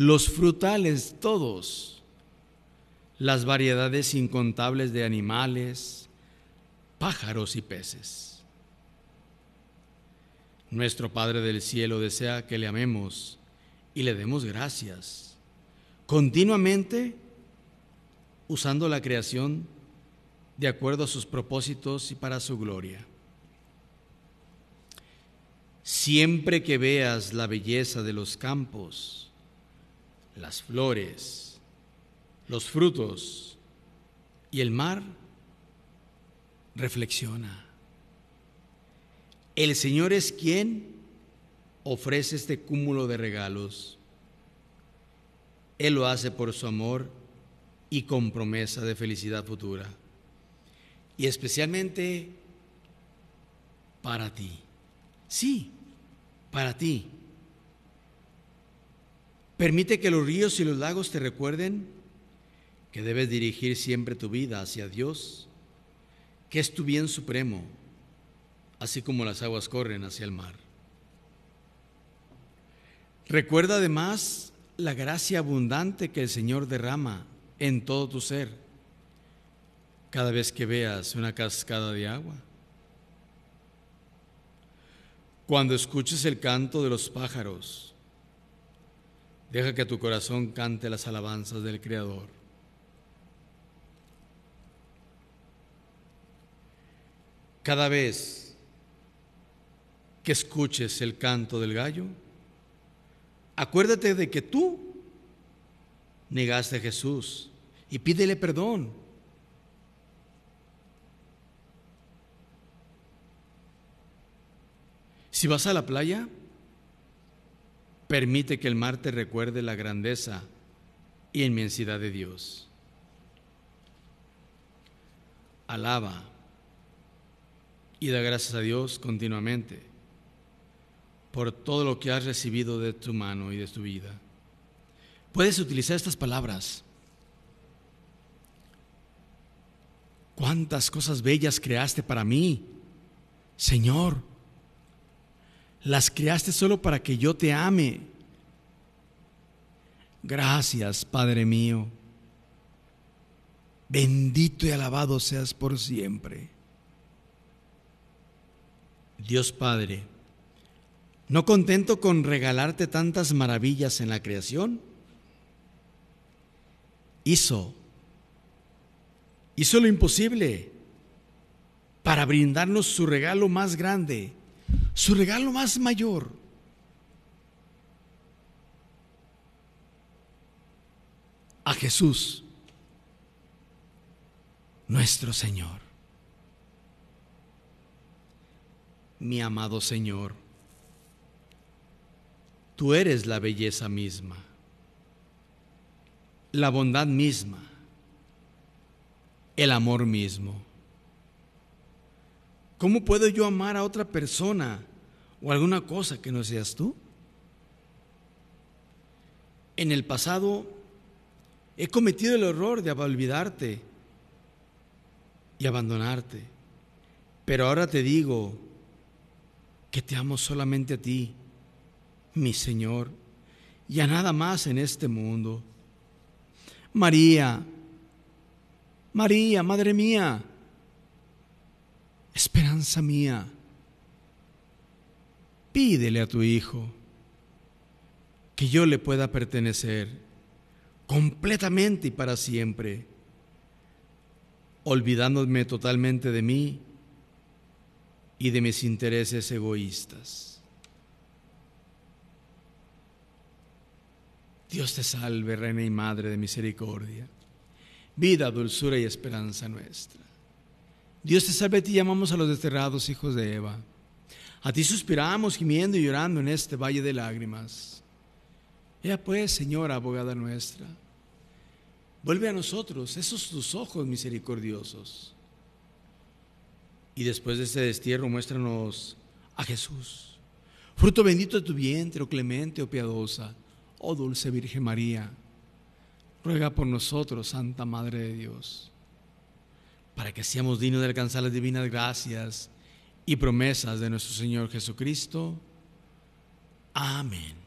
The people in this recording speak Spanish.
los frutales todos, las variedades incontables de animales, pájaros y peces. Nuestro Padre del cielo desea que le amemos y le demos gracias continuamente, usando la creación de acuerdo a sus propósitos y para su gloria. Siempre que veas la belleza de los campos, las flores, los frutos y el mar, reflexiona. El Señor es quien ofrece este cúmulo de regalos. Él lo hace por su amor y con promesa de felicidad futura. Y especialmente para ti. Sí, para ti. Permite que los ríos y los lagos te recuerden que debes dirigir siempre tu vida hacia Dios, que es tu bien supremo, así como las aguas corren hacia el mar. Recuerda además la gracia abundante que el Señor derrama en todo tu ser cada vez que veas una cascada de agua. Cuando escuches el canto de los pájaros, deja que tu corazón cante las alabanzas del Creador. Cada vez que escuches el canto del gallo, acuérdate de que tú negaste a Jesús y pídele perdón. Si vas a la playa, permite que el mar te recuerde la grandeza y inmensidad de Dios. Alaba y da gracias a Dios continuamente por todo lo que has recibido de tu mano y de tu vida. Puedes utilizar estas palabras. ¿Cuántas cosas bellas creaste para mí, Señor? Las creaste solo para que yo te ame. Gracias, Padre mío. Bendito y alabado seas por siempre. Dios Padre, no contento con regalarte tantas maravillas en la creación, hizo lo imposible para brindarnos su regalo más grande, su regalo más mayor. A Jesús, nuestro Señor. Mi amado Señor, tú eres la belleza misma, la bondad misma, el amor mismo. ¿Cómo puedo yo amar a otra persona o alguna cosa que no seas tú? En el pasado he cometido el error de olvidarte y abandonarte, pero ahora te digo que te amo solamente a ti, mi Señor, y a nada más en este mundo. María, María, Madre mía, esperanza mía, pídele a tu Hijo que yo le pueda pertenecer completamente y para siempre, olvidándome totalmente de mí y de mis intereses egoístas. Dios te salve, Reina y Madre de misericordia, vida, dulzura y esperanza nuestra. Dios te salve, a ti llamamos a los desterrados hijos de Eva. A ti suspiramos, gimiendo y llorando en este valle de lágrimas. Ea pues, Señora, abogada nuestra, vuelve a nosotros esos tus ojos misericordiosos. Y después de este destierro, muéstranos a Jesús, fruto bendito de tu vientre, oh clemente, oh piadosa, oh dulce Virgen María. Ruega por nosotros, Santa Madre de Dios, para que seamos dignos de alcanzar las divinas gracias y promesas de nuestro Señor Jesucristo. Amén.